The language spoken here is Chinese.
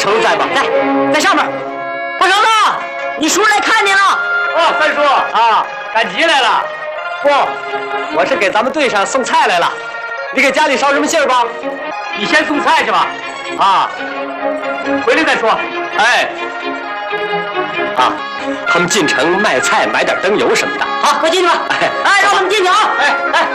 成在吧？在上面。大成子，你叔来看你了。 哦，三叔啊，赶集来了。 不，我是给咱们队上送菜来了。你给家里捎什么信儿吧？ 你先送菜去吧。啊，回来再说。 哎。啊，他们进城卖菜，买点灯油什么的。好，快进去吧。哎，让他们进去啊！哎。